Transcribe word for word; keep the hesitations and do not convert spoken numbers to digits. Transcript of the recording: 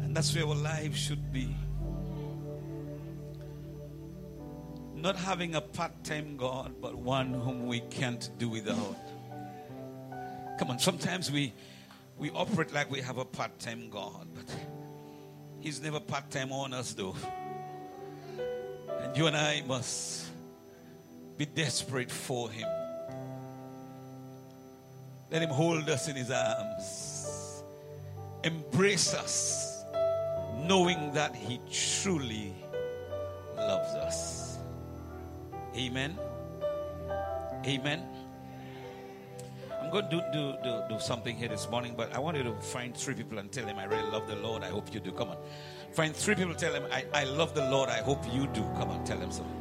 And that's where our lives should be. Not having a part-time God, but one whom we can't do without. Come on, sometimes we we operate like we have a part-time God, but He's never part-time on us though. And you and I must be desperate for Him. Let Him hold us in His arms. Embrace us, knowing that He truly loves us. Amen. Amen. I'm going to do, do, do, do something here this morning, but I want you to find three people and tell them, I really love the Lord. I hope you do. Come on. Find three people, tell them, I, I love the Lord. I hope you do. Come on, tell them so.